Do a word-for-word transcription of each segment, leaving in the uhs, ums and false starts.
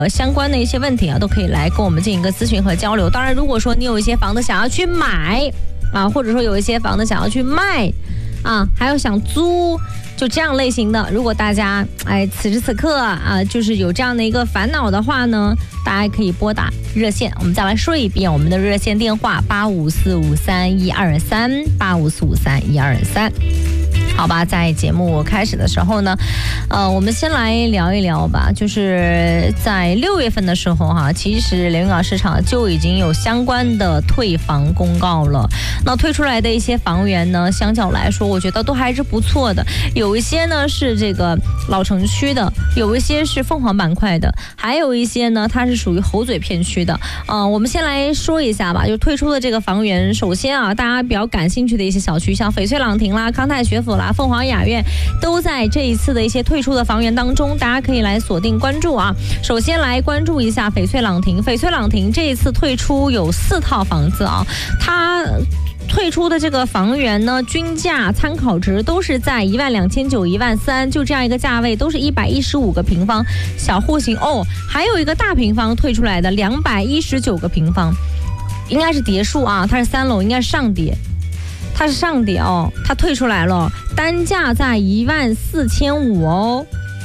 呃相关的一些问题啊，都可以来跟我们进行一个咨询和交流。当然，如果说你有一些房子想要去买啊，或者说有一些房子想要去卖啊，还有想租。就这样类型的，如果大家哎此时此刻啊，就是有这样的一个烦恼的话呢，大家可以拨打热线。我们再来说一遍我们的热线电话：八五四五三一二三，八五四五三一二三。好吧，在节目开始的时候呢，呃，我们先来聊一聊吧。就是在六月份的时候哈，其实连云港市场就已经有相关的退房公告了。那退出来的一些房源呢，相较来说，我觉得都还是不错的。有一些呢是这个老城区的，有一些是凤凰板块的，还有一些呢它是属于猴嘴片区的。嗯、呃，我们先来说一下吧，就退出的这个房源。首先啊，大家比较感兴趣的一些小区，像翡翠朗廷啦、康泰学府啦、凤凰雅苑，都在这一次的一些退出的房源当中，大家可以来锁定关注啊。首先来关注一下翡翠朗廷，翡翠朗廷这一次退出有四套房子啊，它退出的这个房源呢，均价参考值都是在一万两千九、一万三，就这样一个价位，都是一百一十五个平方小户型哦。还有一个大平方退出来的两百一十九个平方，应该是叠数啊，它是三楼，应该是上叠。它是上叠哦，它退出来了，单价在一万四千五哦。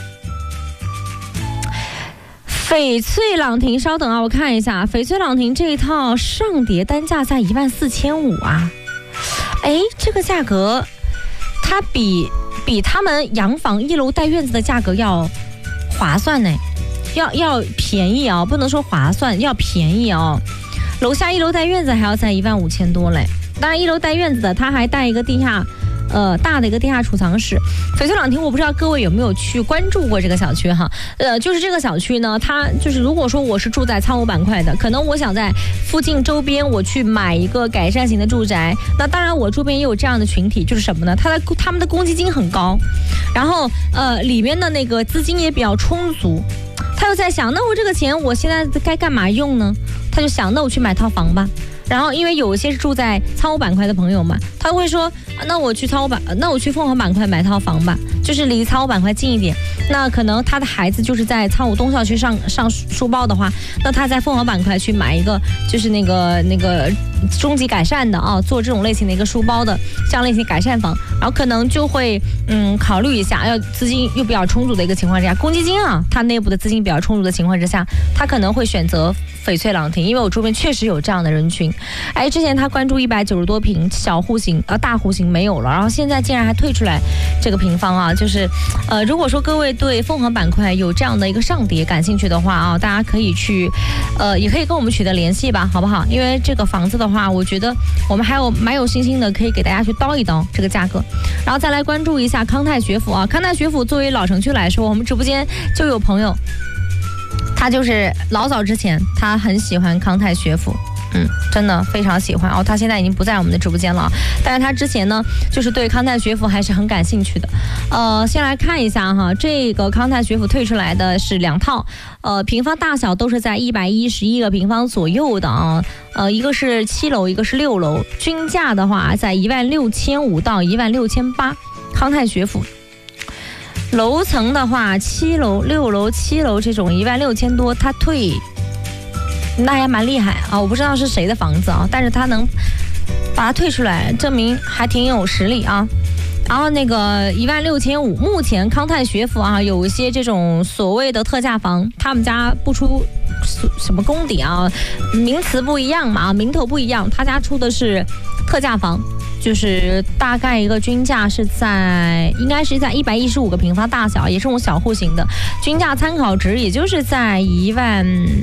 翡翠朗廷，稍等啊，我看一下，翡翠朗廷这一套上叠单价在一万四千五啊，哎，这个价格，它比比他们洋房一楼带院子的价格要划算呢，要要便宜啊，不能说划算，要便宜啊。楼下一楼带院子还要在一万五千多嘞。当然，一楼带院子的，它还带一个地下，呃，大的一个地下储藏室。翡翠朗廷，我不知道各位有没有去关注过这个小区哈？呃，就是这个小区呢，它就是如果说我是住在仓务板块的，可能我想在附近周边我去买一个改善型的住宅，那当然我周边也有这样的群体，就是什么呢？他的他们的公积金很高，然后呃里面的那个资金也比较充足，他又在想，那我这个钱我现在该干嘛用呢？他就想，那我去买套房吧。然后，因为有一些是住在仓务板块的朋友嘛，他会说，那我去仓务板，那我去凤凰板块买套房吧，就是离仓务板块近一点。那可能他的孩子就是在仓务东校区上上书包的话，那他在凤凰板块去买一个，就是那个那个中级改善的啊，做这种类型的一个书包的这样类型改善房，然后可能就会嗯考虑一下，要资金又比较充足的一个情况之下，公积金啊，它内部的资金比较充足的情况之下，他可能会选择翡翠朗廷，因为我周边确实有这样的人群。哎，之前他关注一百九十多平小户型，呃，大户型没有了，然后现在竟然还退出来这个平方啊，就是，呃，如果说各位对凤凰板块有这样的一个上叠感兴趣的话啊，大家可以去，呃，也可以跟我们取得联系吧，好不好？因为这个房子的话，我觉得我们还有蛮有信心的，可以给大家去叨一叨这个价格，然后再来关注一下康泰学府啊，康泰学府作为老城区来说，我们直播间就有朋友，他就是老早之前他很喜欢康泰学府。嗯，真的非常喜欢哦。他现在已经不在我们的直播间了，但是他之前呢，就是对康泰学府还是很感兴趣的。呃，先来看一下哈，这个康泰学府退出来的是两套，呃，平方大小都是在一百一十一个平方左右的啊。呃，一个是七楼，一个是六楼，均价的话在一万六千五到一万六千八。康泰学府。楼层的话，七楼、六楼、七楼这种一万六千多，它退。那也蛮厉害啊！我不知道是谁的房子啊，但是他能把它退出来，证明还挺有实力啊。然后那个一万六千五，目前康泰学府啊有一些这种所谓的特价房，他们家不出什么功底啊，名词不一样嘛，名头不一样，他家出的是特价房。就是大概一个均价是在，应该是在一百一十五个平方大小，也是这种小户型的，均价参考值也就是在一万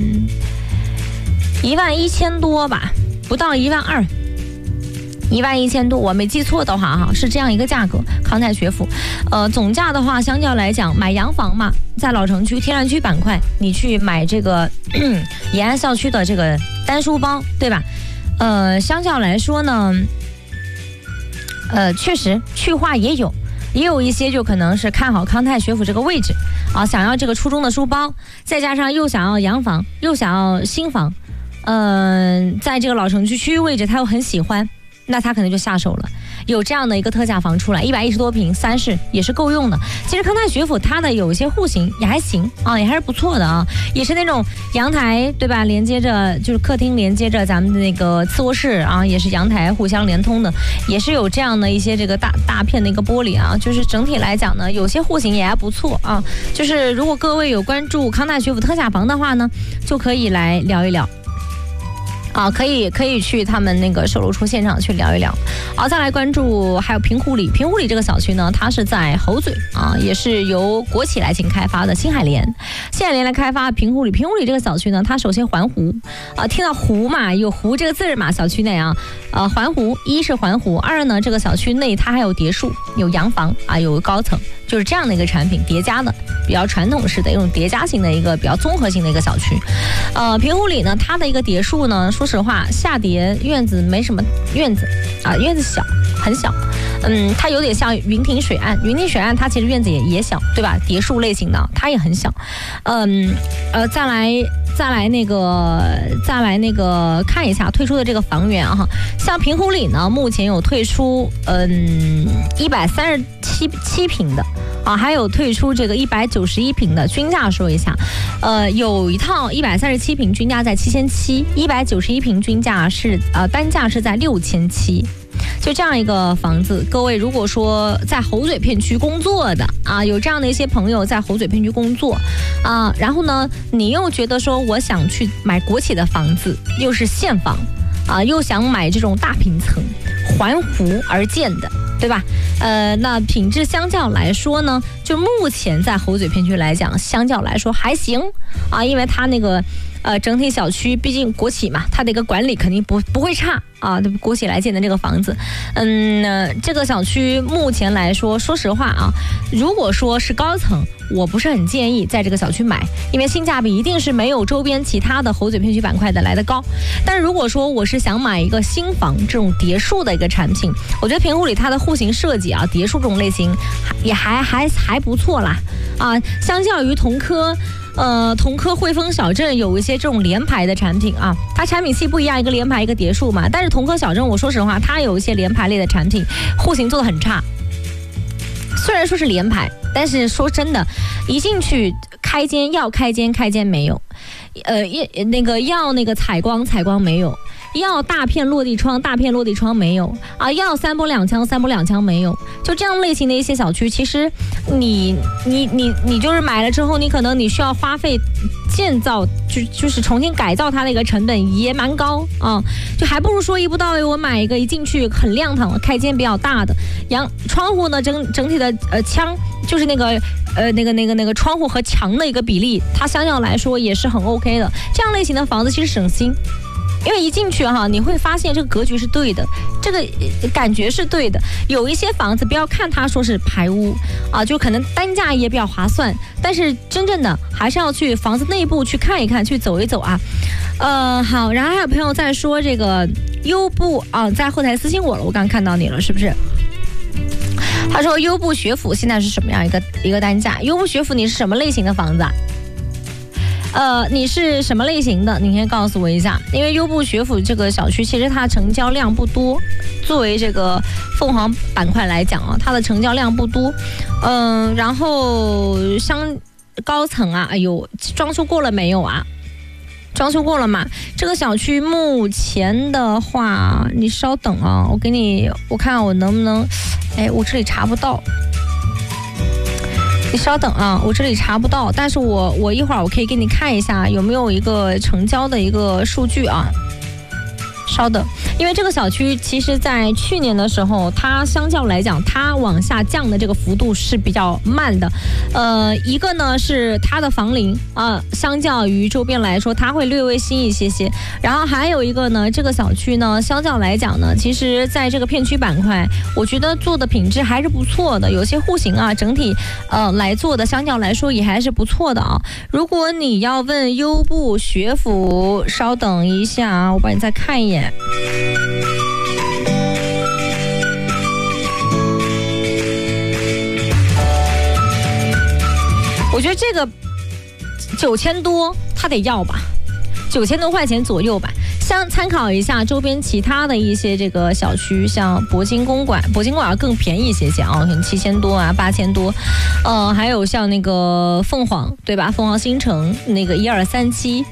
一万一千多吧，不到一万二，一万一千多，我没记错的话哈，是这样一个价格。康泰学府，呃，总价的话，相较来讲，买洋房嘛，在老城区、天然区板块，你去买这个延安校区的这个单书包，对吧？呃，相较来说呢。呃，确实去化也有，也有一些就可能是看好康泰学府这个位置啊，想要这个初中的书包，再加上又想要洋房，又想要新房，嗯、呃，在这个老城区区域位置他又很喜欢，那他可能就下手了。 有这样的一个特价房出来，一百一十多平，三室也是够用的。其实康泰学府它的有一些户型也还行啊，也还是不错的啊，也是那种阳台对吧，连接着就是客厅连接着咱们的那个次卧室啊，也是阳台互相连通的，也是有这样的一些这个大大片的一个玻璃啊，就是整体来讲呢，有些户型也还不错啊。就是如果各位有关注康泰学府特价房的话呢，就可以来聊一聊。啊，可以可以去他们那个售楼处现场去聊一聊。好，再来关注还有平湖里，平湖里这个小区呢，它是在猴嘴啊，也是由国企来进行开发的新海联，新海联来开发平湖里。平湖里这个小区呢，它首先环湖啊，听到湖嘛，有湖这个字嘛，小区内啊，呃，环湖，一是环湖，二呢，这个小区内它还有别墅，有洋房啊，有高层，就是这样的一个产品叠加的，比较传统式的一种叠加型的一个比较综合性的一个小区。呃，平湖里呢，它的一个叠墅呢，说实话，下叠院子没什么院子啊，院子小，很小。嗯，它有点像云亭水岸，云亭水岸它其实院子也也小，对吧？叠墅类型的，它也很小。嗯，呃，再来再来那个再来那个看一下退出的这个房源啊，像平湖里呢，目前有退出嗯一百三十七七平的。啊，还有退出这个一百九十一平的，均价说一下，呃，有一套一百三十七平，均价在七千七，一百九十一平均价是呃单价是在六千七。就这样一个房子，各位如果说在猴嘴片区工作的啊，有这样的一些朋友在猴嘴片区工作啊，然后呢，你又觉得说我想去买国企的房子，又是现房啊，又想买这种大平层环湖而建的，对吧？呃，那品质相较来说呢，就目前在猴嘴片区来讲，相较来说还行啊，因为它那个呃整体小区，毕竟国企嘛，它的一个管理肯定不不会差啊。国企来建的这个房子，嗯，呃、这个小区目前来说，说实话啊，如果说是高层，我不是很建议在这个小区买，因为性价比一定是没有周边其他的猴嘴片区板块的来的高。但是如果说我是想买一个新房这种叠墅的一个产品，我觉得平湖里它的户型设计啊，叠墅这种类型也还还还不错啦啊，相较于同科。呃，同科汇丰小镇有一些这种联排的产品啊，它产品系不一样，一个联排一个叠墅嘛。但是同科小镇，我说实话，它有一些联排类的产品，户型做得很差。虽然说是联排，但是说真的，一进去开间要开间开间没有，呃，那个要那个采光采光没有。要大片落地窗，大片落地窗没有啊；要三玻两墙，三玻两墙没有。就这样类型的一些小区，其实你你你你就是买了之后，你可能你需要花费建造，就就是重新改造它的一个成本也蛮高啊。就还不如说一步到位，我买一个一进去很亮堂，开间比较大的，阳窗户呢整整体的呃墙就是那个呃那个那个那个窗户和墙的一个比例，它相较来说也是很 OK 的。这样类型的房子其实省心。因为一进去哈，你会发现这个格局是对的，这个感觉是对的。有一些房子不要看它说是排屋啊，就可能单价也比较划算，但是真正的还是要去房子内部去看一看，去走一走啊。呃，好，然后还有朋友在说这个优步啊，在后台私信我了，我刚刚看到你了，是不是？他说优步学府现在是什么样一个一个单价？优步学府你是什么类型的房子啊？呃，你是什么类型的？你可以告诉我一下，因为优步学府这个小区其实它成交量不多，作为这个凤凰板块来讲啊，它的成交量不多。嗯、呃，然后像高层啊，哎呦，装修过了没有啊？装修过了嘛？这个小区目前的话，你稍等啊，我给你，我看我能不能，哎，我这里查不到。你稍等啊，我这里查不到，但是我我一会儿我可以给你看一下有没有一个成交的一个数据啊。稍等，因为这个小区其实在去年的时候，它相较来讲，它往下降的这个幅度是比较慢的。呃，一个呢是它的房龄啊、呃，相较于周边来说，它会略微新一些些。然后还有一个呢，这个小区呢，相较来讲呢，其实在这个片区板块，我觉得做的品质还是不错的。有些户型啊，整体呃来做的，相较来说也还是不错的啊。如果你要问优步学府，稍等一下啊，我帮你再看一眼。我觉得这个九千多他得要吧，九千多块钱左右吧。 像参考一下周边其他的一些这个小区，像铂金公馆，铂金公馆更便宜一些些啊，可能七千多啊，八千多，呃，还有像那个凤凰，对吧？凤凰新城那个一二三七